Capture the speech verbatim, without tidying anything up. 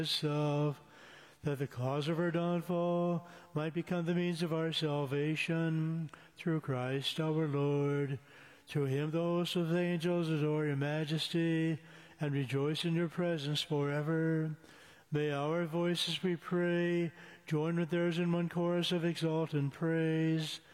Self, that the cause of our downfall might become the means of our salvation, through Christ our Lord. Through him the host of the angels adore your majesty, and rejoice in your presence forever. May our voices, we pray, join with theirs in one chorus of exultant praise.